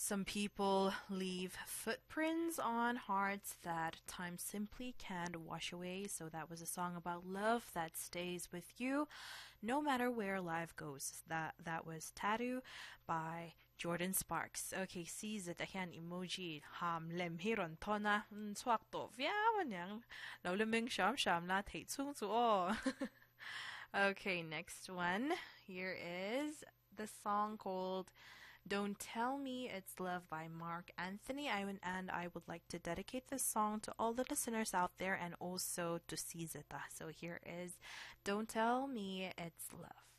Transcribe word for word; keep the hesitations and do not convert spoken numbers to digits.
Some people leave footprints on hearts that time simply can't wash away. So that was a song about love that stays with you no matter where life goes. That that was Tattoo by Jordan Sparks. Okay, sees it ayan emoji ham lem hiron tona swak to via yang lo leming sham sham la te chung zu o. Okay, next one. Here is the song called Don't Tell Me It's Love by Mark Anthony. I would, and I would like to dedicate this song to all the listeners out there and also to Sizeta. So here is Don't Tell Me It's Love.